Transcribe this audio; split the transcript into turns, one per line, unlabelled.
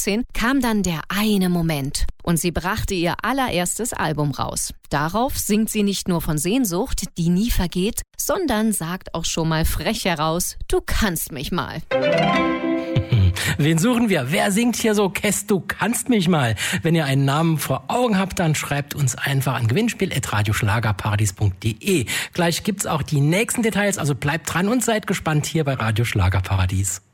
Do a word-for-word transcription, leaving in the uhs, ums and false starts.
zweitausendvierzehn kam dann der eine Moment und sie brachte ihr allererstes Album raus. Darauf singt sie nicht nur von Sehnsucht, die nie vergeht, sondern sagt auch schon mal frech heraus, du kannst mich mal.
Wen suchen wir? Wer singt hier so Kess, du kannst mich mal? Wenn ihr einen Namen vor Augen habt, dann schreibt uns einfach an gewinnspiel at radioschlagerparadies punkt de. Gleich gibt's auch die nächsten Details, also bleibt dran und seid gespannt hier bei Radio Schlagerparadies.